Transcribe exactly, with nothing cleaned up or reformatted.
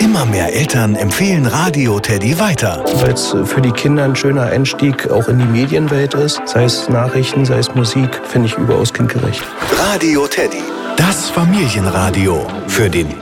Immer mehr Eltern empfehlen Radio Teddy weiter. Weil es für die Kinder ein schöner Einstieg auch in die Medienwelt ist. Sei es Nachrichten, sei es Musik, finde ich überaus kindgerecht. Radio Teddy, das Familienradio für den